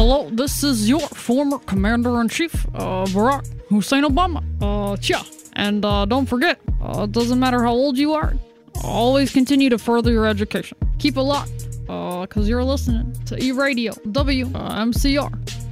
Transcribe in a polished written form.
Hello, this is your former Commander-in-Chief, Barack Hussein Obama. And don't forget, it doesn't matter how old you are, always continue to further your education. Keep it locked, because you're listening to E-Radio WMCR.